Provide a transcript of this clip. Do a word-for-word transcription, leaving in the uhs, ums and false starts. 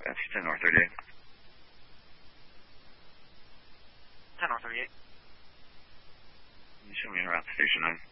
That's ten North thirty-eight. ten North thirty-eight. You show me around Station nine.